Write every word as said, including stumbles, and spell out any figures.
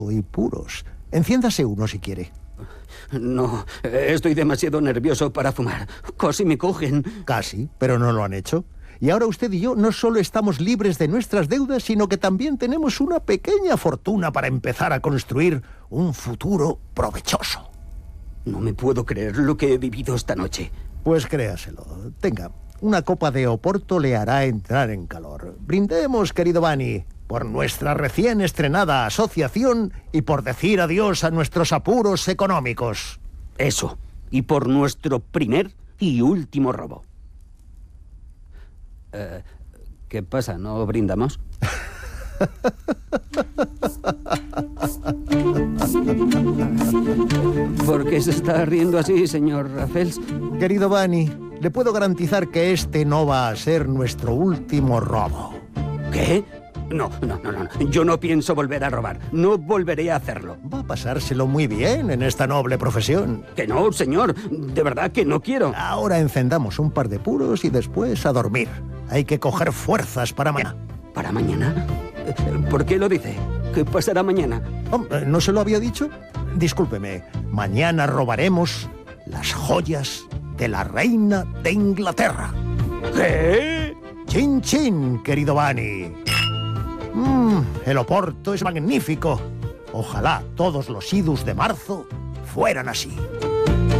y puros. Enciéndase uno si quiere. No, estoy demasiado nervioso para fumar. Casi me cogen. Casi, pero no lo han hecho. Y ahora usted y yo no solo estamos libres de nuestras deudas, sino que también tenemos una pequeña fortuna para empezar a construir un futuro provechoso. No me puedo creer lo que he vivido esta noche. Pues créaselo. Tenga, una copa de Oporto le hará entrar en calor. Brindemos, querido Vanni, por nuestra recién estrenada asociación y por decir adiós a nuestros apuros económicos. Eso, y por nuestro primer y último robo. Eh, ¿Qué pasa? ¿No brindamos? ¿Por qué se está riendo así, señor Raffles? Querido Vanni, le puedo garantizar que este no va a ser nuestro último robo. ¿Qué? No, no, no, no. Yo no pienso volver a robar. No volveré a hacerlo. Va a pasárselo muy bien en esta noble profesión. Que no, señor. De verdad que no quiero. Ahora encendamos un par de puros y después a dormir. Hay que coger fuerzas para mañana. ¿Para mañana? ¿Por qué lo dice? ¿Qué pasará mañana? Oh, ¿no se lo había dicho? Discúlpeme. Mañana robaremos las joyas de la reina de Inglaterra. ¿Qué? Chin chin, querido Vanni. Mmm, el Oporto es magnífico. Ojalá todos los idus de marzo fueran así.